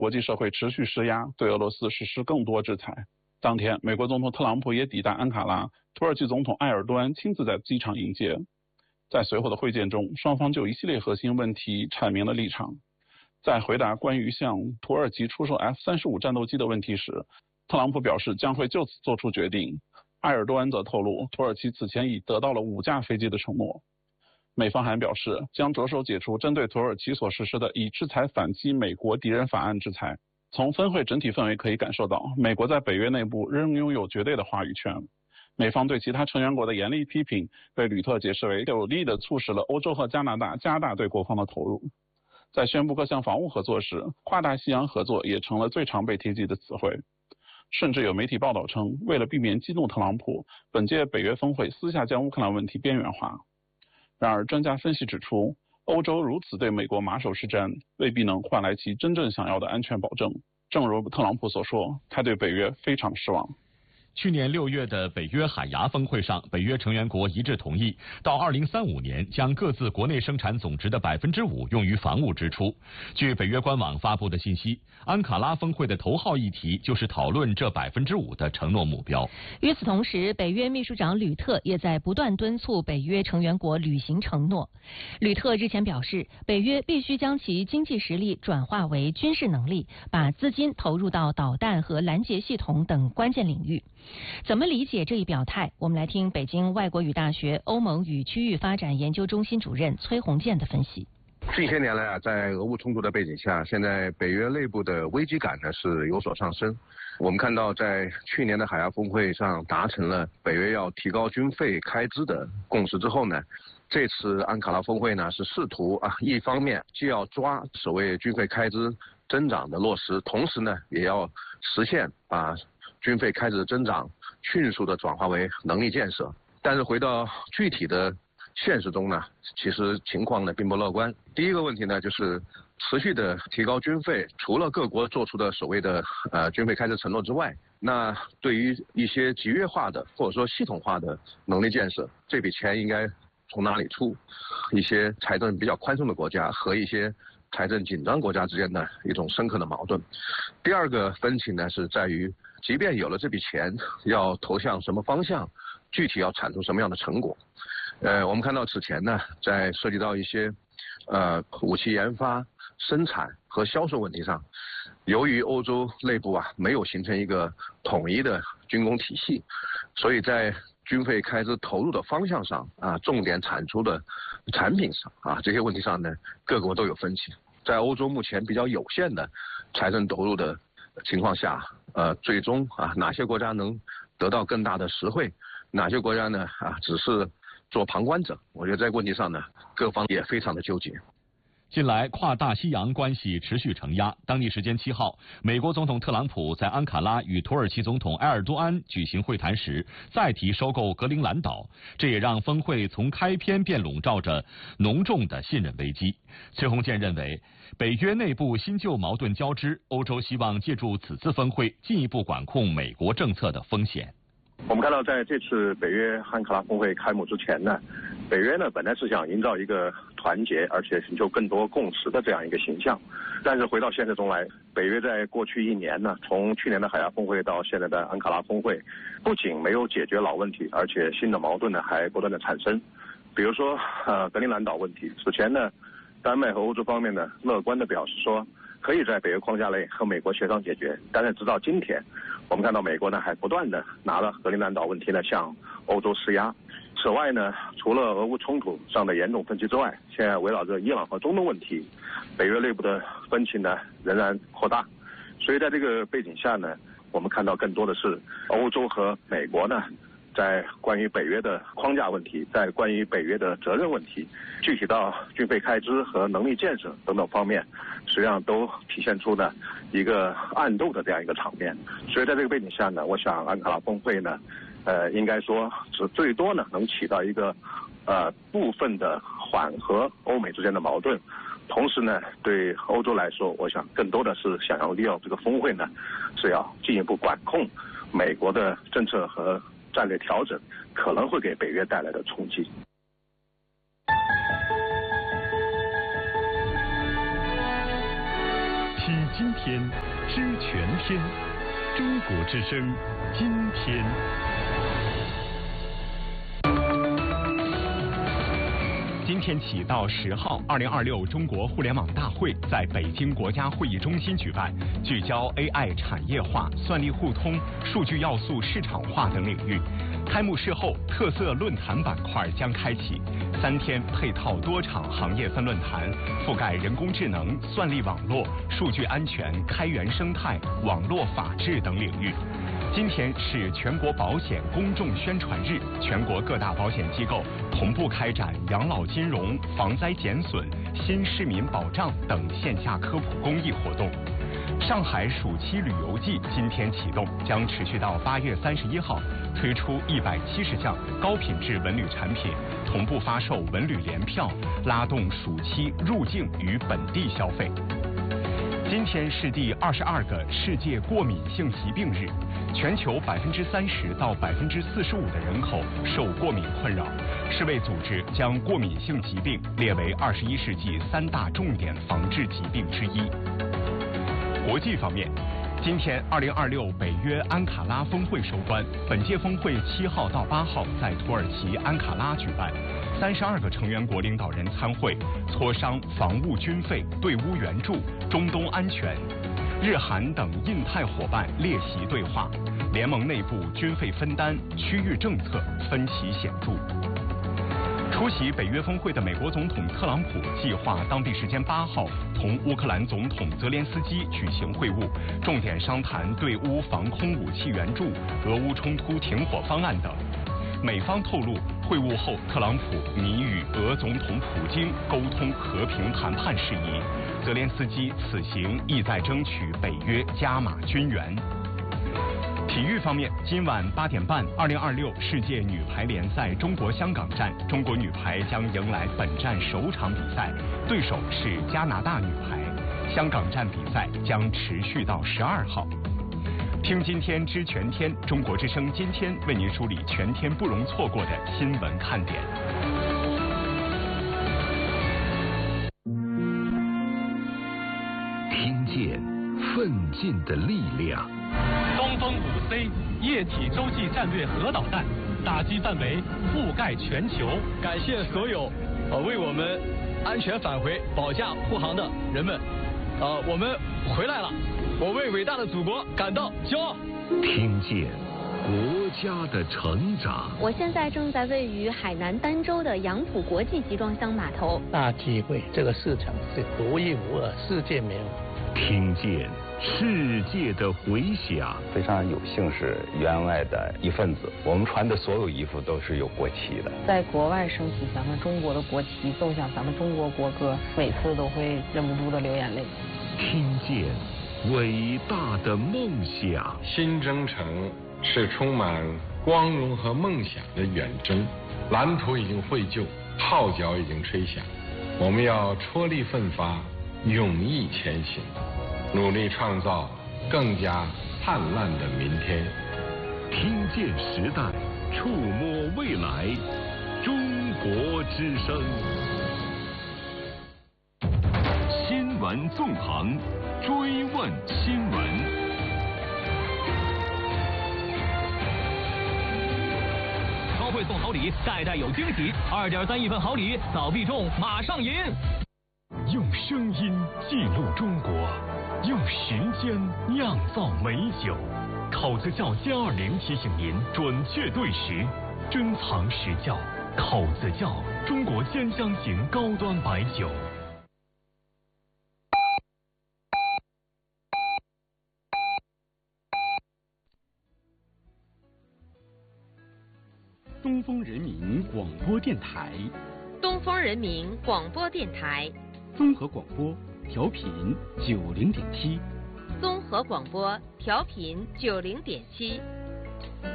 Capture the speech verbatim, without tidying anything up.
国际社会持续施压，对俄罗斯实施更多制裁。当天，美国总统特朗普也抵达安卡拉，土耳其总统埃尔多安亲自在机场迎接。在随后的会见中，双方就一系列核心问题阐明了立场。在回答关于向土耳其出售 F 三十五 战斗机的问题时，特朗普表示将会就此做出决定。埃尔多安则透露，土耳其此前已得到了五架飞机的承诺。美方还表示，将着手解除针对土耳其所实施的以制裁反击美国敌人法案制裁。从峰会整体氛围可以感受到，美国在北约内部仍拥有绝对的话语权。美方对其他成员国的严厉批评，被吕特解释为有力地促使了欧洲和加拿大加大对国防的投入。在宣布各项防务合作时，跨大西洋合作也成了最常被提及的词汇。甚至有媒体报道称，为了避免激怒特朗普，本届北约峰会私下将乌克兰问题边缘化。然而，专家分析指出，欧洲如此对美国马首是瞻，未必能换来其真正想要的安全保证。正如特朗普所说，他对北约非常失望。 去年六月的北约海牙峰会上，北约成员国一致同意，到二零三五年将各自国内生产总值的百分之五用于防务支出。据北约官网发布的信息，安卡拉峰会的头号议题就是讨论这百分之五的承诺目标。 与此同时，北约秘书长吕特也在不断敦促北约成员国履行承诺。吕特日前表示，北约必须将其经济实力转化为军事能力，把资金投入到导弹和拦截系统等关键领域。怎么理解这一表态？我们来听北京外国语大学欧盟与区域发展研究中心主任崔洪建的分析。 近些年来啊，在俄乌冲突的背景下，现在北约内部的危机感呢是有所上升。我们看到，在去年的海牙峰会上达成了北约要提高军费开支的共识之后呢，这次安卡拉峰会呢是试图啊，一方面既要抓所谓军费开支增长的落实，同时呢也要实现把军费开支的增长迅速的转化为能力建设。但是回到具体的现实中呢，其实情况呢并不乐观。第一个问题呢，就是持续的提高军费，除了各国做出的所谓的呃军费开支承诺之外，那对于一些集约化的或者说系统化的能力建设，这笔钱应该从哪里出？一些财政比较宽松的国家和一些财政紧张国家之间的一种深刻的矛盾。第二个分歧呢，是在于即便有了这笔钱，要投向什么方向，具体要产出什么样的成果。呃，我们看到此前呢，在涉及到一些呃武器研发、生产和销售问题上，由于欧洲内部啊没有形成一个统一的军工体系，所以在军费开支投入的方向上啊，重点产出的产品上啊，这些问题上呢，各国都有分歧。在欧洲目前比较有限的财政投入的情况下，呃，最终啊，哪些国家能得到更大的实惠，哪些国家呢啊，只是做旁观者？我觉得在问题上呢，各方也非常的纠结。 近来，跨大西洋关系持续承压。当地时间七号，美国总统特朗普在安卡拉与土耳其总统埃尔多安举行会谈时，再提收购格陵兰岛，这也让峰会从开篇便笼罩着浓重的信任危机。崔洪建认为，北约内部新旧矛盾交织，欧洲希望借助此次峰会进一步管控美国政策的风险。 我们看到，在这次北约安卡拉峰会开幕之前呢，北约呢本来是想营造一个团结而且寻求更多共识的这样一个形象，但是回到现实中来，北约在过去一年呢，从去年的海牙峰会到现在的安卡拉峰会，不仅没有解决老问题，而且新的矛盾呢还不断的产生。比如说，呃，格陵兰岛问题，此前呢，丹麦和欧洲方面呢乐观的表示说，可以在北约框架内和美国协商解决，但是直到今天，我们看到美国呢还不断的拿了格陵兰岛问题呢向欧洲施压。此外呢，除了俄乌冲突上的严重分歧之外，现在围绕着伊朗和中东问题，北约内部的分歧呢仍然扩大。所以在这个背景下呢，我们看到更多的是欧洲和美国呢，在关于北约的框架问题，在关于北约的责任问题，具体到军费开支和能力建设等等方面，实际上都体现出呢一个暗斗的这样一个场面。所以在这个背景下呢，我想安卡拉峰会呢，呃，应该说是最多呢能起到一个呃部分的缓和欧美之间的矛盾。同时呢，对欧洲来说，我想更多的是想要利用这个峰会呢，是要进一步管控美国的政策和战略调整可能会给北约带来的冲击。 披今天，知全天。中国之声，今天。今天起到十号，二零二六中国互联网大会在北京国家会议中心举办，聚焦 A I 产业化、算力互通、数据要素市场化等领域。开幕式后，特色论坛板块将开启，三天配套多场行业分论坛，覆盖人工智能、算力网络、数据安全、开源生态、网络法治等领域。今天是全国保险公众宣传日，全国各大保险机构同步开展养老金融、防灾减损、新市民保障等线下科普公益活动。上海暑期旅游季今天启动，将持续到八月三十一号，推出一百七十项高品质文旅产品，同步发售文旅联票，拉动暑期入境与本地消费。今天是第二十二个世界过敏性疾病日，全球百分之三十到百分之四十五的人口受过敏困扰。世卫组织将过敏性疾病列为二十一世纪三大重点防治疾病之一。国际方面，今天二零二六北约安卡拉峰会收官，本届峰会七号到八号在土耳其安卡拉举办，三十二个成员国领导人参会，磋商防务军费、对乌援助、中东安全。日韩等印太伙伴列席对话，联盟内部军费分担、区域政策分歧显著。出席北约峰会的美国总统特朗普计划当地时间八号同乌克兰总统泽连斯基举行会晤，重点商谈对乌防空武器援助、俄乌冲突停火方案等。美方透露，会晤后特朗普拟与俄总统普京沟通和平谈判事宜，泽连斯基此行意在争取北约加码军援。体育方面，今晚八点半，二零二六世界女排联赛中国香港站，中国女排将迎来本站首场比赛，对手是加拿大女排。香港站比赛将持续到十二号。听今天知全天，中国之声今天为您梳理全天不容错过的新闻看点。 听见奋进的力量。 东风五 C 液体洲际战略核导弹，打击范围覆盖全球。 感谢所有呃为我们安全返回、保驾护航的人们，呃，我们回来了，我为伟大的祖国感到骄傲。 听见国家的成长。 我现在正在位于海南儋州的杨浦国际集装箱码头。 大机会，这个市场是独一无二，世界没有。 听见世界的回响。 非常有幸是员外的一份子，我们穿的所有衣服都是有国旗的。 在国外升起咱们中国的国旗，奏响咱们中国国歌，每次都会忍不住的流眼泪。 听见伟大的梦想。 新征程是充满光荣和梦想的远征，蓝图已经绘就，号角已经吹响，我们要踔厉奋发，勇毅前行，努力创造更加灿烂的明天。 听见时代，触摸未来，中国之声。新闻纵横，追问新闻。 超会送好礼，代代有惊喜，二点三亿份好礼，早必中，马上赢。 用声音记录中国，用时间酿造美酒。口子窖歼二零提醒您准确对时，珍藏实窖。口子窖，中国鲜香型高端白酒。 东风人民广播电台， 东风人民广播电台， 综合广播调频九零点七， 综合广播调频九零点七。